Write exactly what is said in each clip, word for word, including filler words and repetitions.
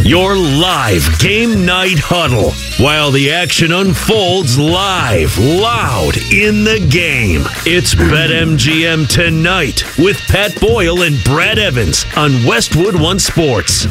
Your live game night huddle while the action unfolds live, loud in the game. It's BetMGM Tonight with Pat Boyle and Brad Evans on Westwood One Sports.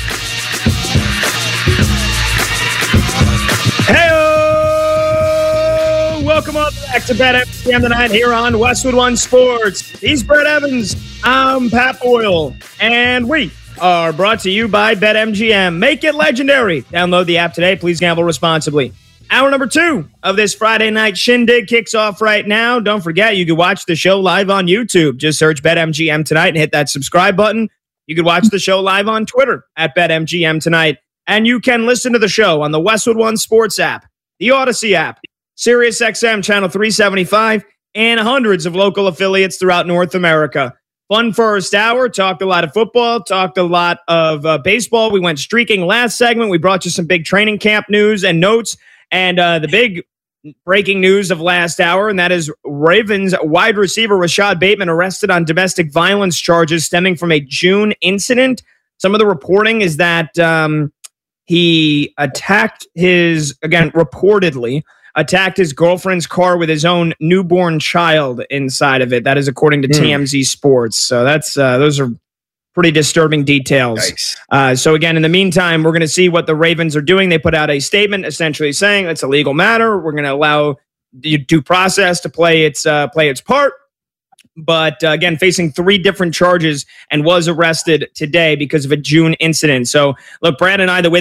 Hey, welcome on back to BetMGM Tonight here on Westwood One Sports. He's Brad Evans. I'm Pat Boyle, and we are brought to you by BetMGM. Make it legendary. Download the app today. Please gamble responsibly. Hour number two of this Friday night shindig kicks off right now. Don't forget, you can watch the show live on YouTube. Just search BetMGM Tonight and hit that subscribe button. You can watch the show live on Twitter at BetMGM Tonight. And you can listen to the show on the Westwood One Sports app, the Odyssey app, SiriusXM Channel three seventy-five, and hundreds of local affiliates throughout North America. Fun first hour. Talked a lot of football. Talked a lot of uh, baseball. We went streaking last segment. We brought you some big training camp news and notes. And uh, the big breaking news of last hour, and that is Ravens wide receiver Rashad Bateman arrested on domestic violence charges stemming from a June incident. Some of the reporting is that um, he attacked his, again, reportedly, attacked his girlfriend's car with his own newborn child inside of it. That is according to mm. T M Z Sports. So that's uh, those are pretty disturbing details. Nice. Uh, so again, in the meantime, we're going to see what the Ravens are doing. They put out a statement essentially saying it's a legal matter. We're going to allow the due process to play its uh, play its part. But uh, again, facing three different charges and was arrested today because of a June incident. So look, Brad and I, the way